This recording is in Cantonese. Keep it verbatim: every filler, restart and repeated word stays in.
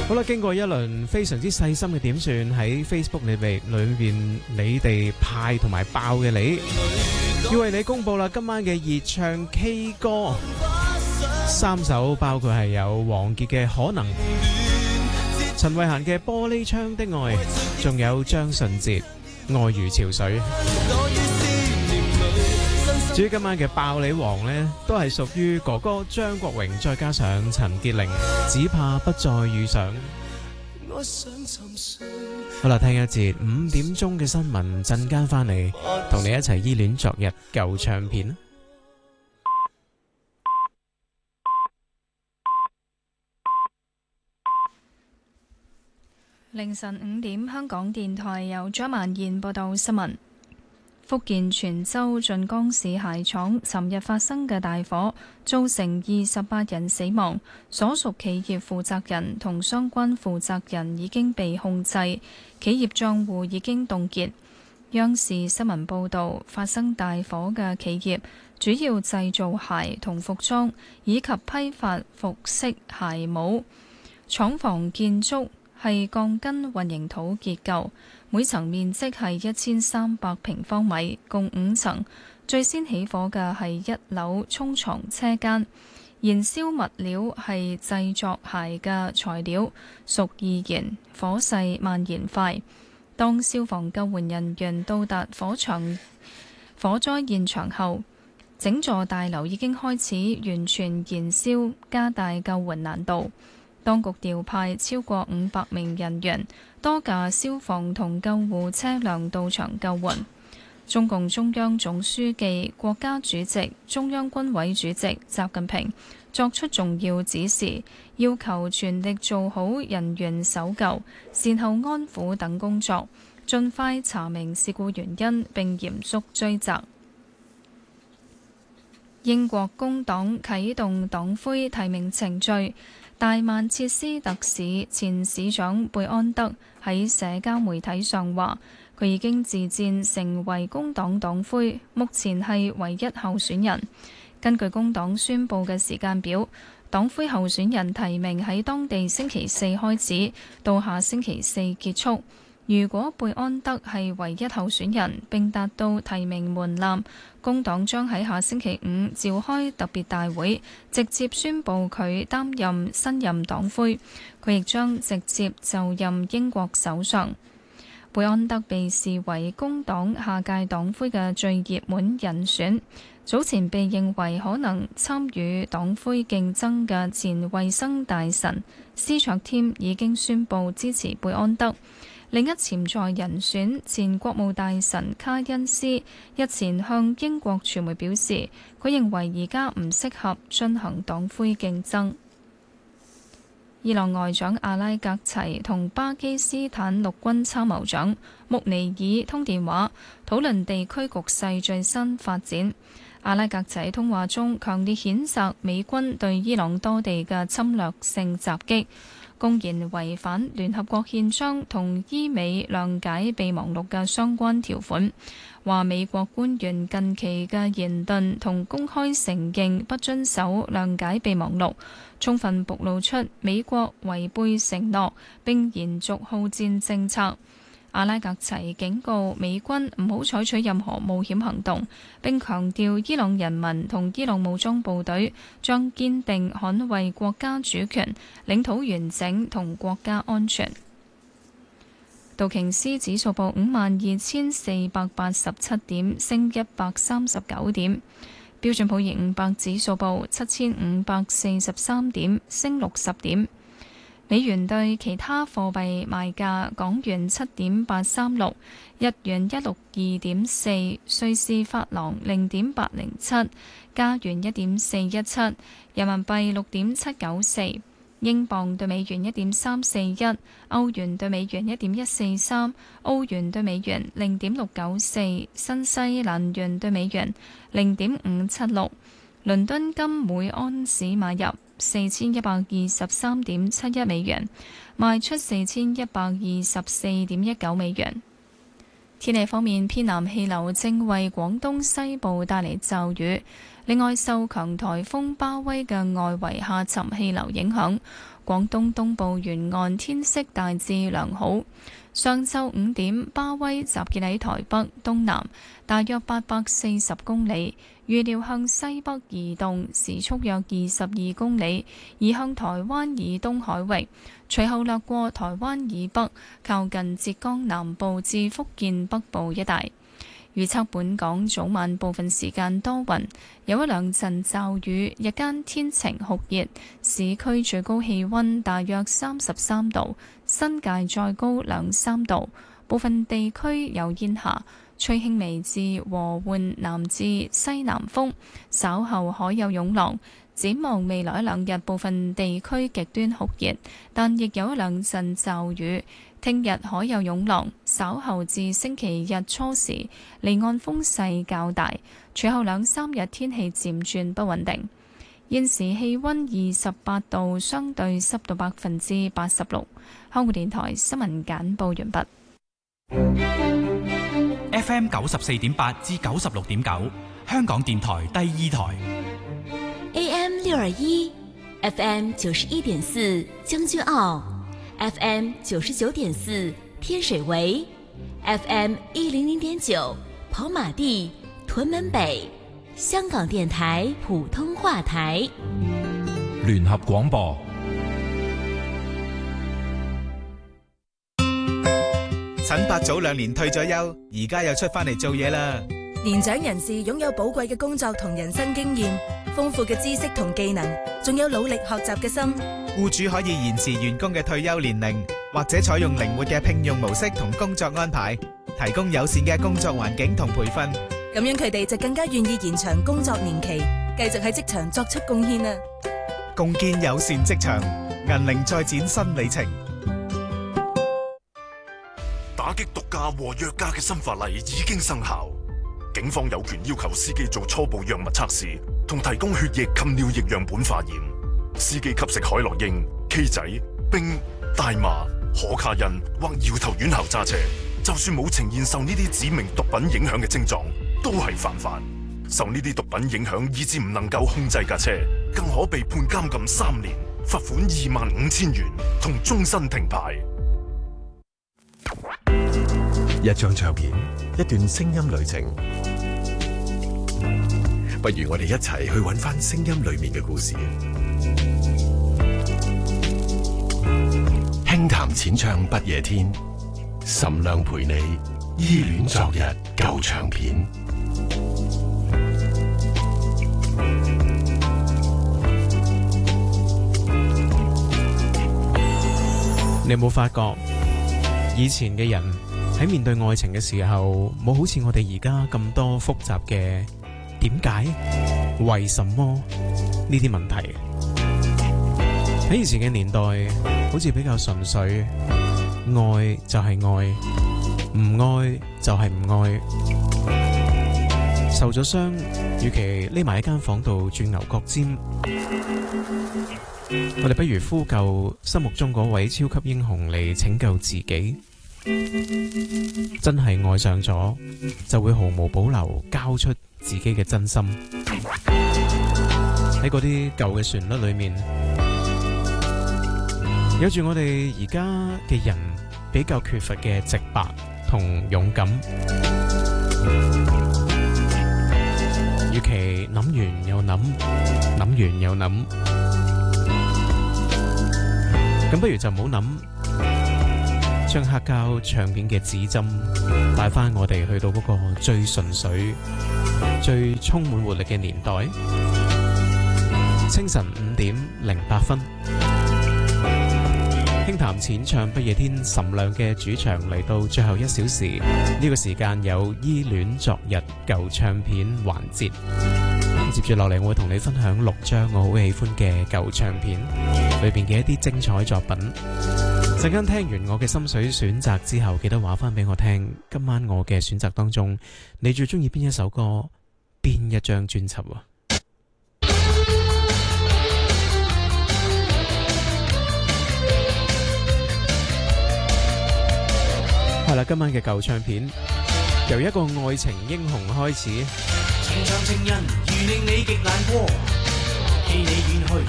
好啦，經過一輪非常之細心嘅點算，喺 Facebook 裏邊裏邊你哋派同埋爆嘅你，要為你公佈啦，今晚嘅熱唱 K 歌三首，包括係有王傑嘅《可能》、陳慧嫻嘅《玻璃窗的愛》，仲有張信哲《愛如潮水》。至於今晚嘅爆你王呢，都係屬於哥哥張國榮，再加上陳潔靈，只怕不再遇上。好啦，聽一節五點鐘嘅新聞，陣間翻嚟同你一齊依戀昨日舊唱片。 凌晨五點，香港電台由張曼燕報道新聞。福建泉州晉江市鞋廠尋日發生嘅大火，造成二十八人死亡，所屬企業負責人同相關負責人已經被控制，企業賬戶已經凍結。央視新聞報導，發生大火嘅企業主要製造鞋同服裝，以及批發服飾鞋帽。廠房建築係鋼筋混凝土結構，每層面積係一千三百平方米，共五層。最先起火嘅係一樓沖床車間，燃燒物料係製作鞋嘅材料，屬易燃，火勢蔓延快。當消防救援人員到達火場火災現場後，整座大樓已經開始完全燃燒，加大救援難度。當局調派超過五百名人員，多架消防同救護車輛到場救援。中共中央總書記、國家主席、中央軍委主席習近平作出重要指示，要求全力做好人員搜救、善後安撫等工作，盡快查明事故原因並嚴肅追責。英國工黨啟動黨魁提名程序。大曼徹斯特市前市長貝安德喺社交媒體上話，佢已經自薦成為工黨黨魁，目前係唯一候選人。根據工黨宣佈嘅時間表，黨魁候選人提名喺當地星期四開始，到下星期四結束。如果貝安德係唯一候選人並達到提名門檻，工黨將喺下星期五召開特別大會，直接宣布佢擔任新任黨魁。佢亦將直接就任英國首相。貝安德被視為工黨下屆黨魁嘅最熱門人選。早前被認為可能參與黨魁競爭嘅前衛生大臣施卓添已經宣布支持貝安德。另一潛在人選前國務大臣卡恩斯日前向英國傳媒表示，佢認為而家唔適合進行黨魁競爭。伊朗外長阿拉格齊同巴基斯坦陸軍參謀長穆尼爾通電話，討論地區局勢最新發展。阿拉格齊通話中強烈譴責美軍對伊朗多地嘅侵略性襲擊，公然違反聯合國憲章同伊美諒解備忘錄嘅相關條款，話美國官員近期嘅言論同公開承認不遵守諒解備忘錄，充分暴露出美國違背承諾並延續好戰政策。阿拉格齊警告美軍唔好採取任何冒險行動，並強調伊朗人民同伊朗武裝部隊將堅定捍衛國家主權、領土完整同國家安全。道瓊斯指數報五萬二千四百八十七點，升一百三十九點。標準普爾五百指數報七千五百四十三點，升六十點。美元對其他貨幣賣價：港元七點八三六，日元一六二點四，瑞士法郎零點八零七，加元一點四一七，人民幣六點七九四，英鎊對美元一點三四一，歐元對美元一點一四三，澳元對美元零點六九四，新西蘭元對美元零點五七六。倫敦金每安士買入四千一百二十三點七一美元，賣出四千一百二十四點一九美元。天氣方面，偏南氣流正為廣東西部帶嚟驟雨。 另外，受強颱風巴威嘅外圍下沉氣流影響，廣東東部沿岸天色大致良好。上晝五點，巴威集結喺台北東南，大約八百四十公里，預料向西北移動，時速約二十二公里，移向台灣以東海域，隨後掠過台灣以北，靠近浙江南部至福建北部一帶。預測本港早晚部分時間多雲，有一兩陣驟雨，日間天晴酷熱，市區最高氣溫大約三十三度，新界再高兩三度，部分地區有煙霞，吹輕微至和緩南至西南風，稍後海有湧浪。展望未來一兩日，部分地區極端酷熱，但亦有一兩陣驟雨。聽日海有湧浪，稍後至星期日初時離岸風勢較大，隨後兩三日天氣漸轉不穩定。現時氣溫二十八度，相對濕度百分之八十六。香港電台新聞簡報完畢。 F M 九十四點八至九十六點九，香港電台第二台。 A M 六二一 ，F M 九十一點四，將軍澳。F M 九十九點四天水圍 ，F M 一零零點九跑馬地屯門北，香港電台普通話台。 聯合廣播。 陳伯早兩年退咗休，而家又出翻嚟做嘢啦。 年長人士擁有寶貴嘅工作同人生經驗，豐富嘅知識同技能，仲有努力學習嘅心。 僱主可以延遲員工嘅退休年齡，或者採用靈活嘅聘用模式同工作安排，提供友善嘅工作環境同培訓。 咁樣佢哋就更加願意延長工作年期，繼續喺職場作出貢獻啊！ 共建友善職場，銀齡再展新里程。 打擊毒駕和藥駕嘅新法例已經生效，警方有權要求司機做初步藥物測試，同提供血液及尿液樣本化驗。司機吸食海洛因、K 仔、冰、大麻、可卡因或搖頭丸後揸車，就算冇呈現受呢啲指明毒品影響嘅症狀，都係犯法。受呢啲毒品影響以致唔能夠控制架車，更可被判監禁三年、罰款二萬五千元同終身停牌。 一張唱片，一段聲音旅程，不如我哋一齊去揾返聲音裏面嘅故事。輕談淺唱不夜天，岑亮陪你依戀昨日舊唱片。 你有冇發覺以前嘅人喺面對愛情嘅時候，冇好似我哋而家咁多複雜嘅點解、為什麼呢啲問題。喺以前嘅年代，好似比較純粹，愛就係愛，唔愛就係唔愛。受咗傷，與其匿埋喺間房度轉牛角尖，我哋不如呼救心目中嗰位超級英雄嚟拯救自己。真係愛上咗，就會毫無保留交出自己嘅真心。喺嗰啲舊嘅旋律裏面，有住我哋而家嘅人比較缺乏嘅直白同勇敢。與其諗完又諗，諗完又諗，咁不如就唔好諗。將黑膠唱片嘅指針帶翻我哋去到嗰個最純粹、最充滿活力嘅年代。清晨五點零八分，輕談淺唱不夜天，岑亮嘅主場嚟到最後一小時。呢個時間有依戀昨日舊唱片環節。接住落嚟，我會同你分享六張我好喜歡嘅舊唱片裏邊嘅一啲精彩作品。陣間聽完我嘅心水選擇之後，記得話翻俾我聽，今晚我嘅選擇當中，你最中意邊一首歌，邊一張專輯啊？係啦，今晚嘅舊唱片由一個愛情英雄開始。 情長情人如令你極難過，棄你遠去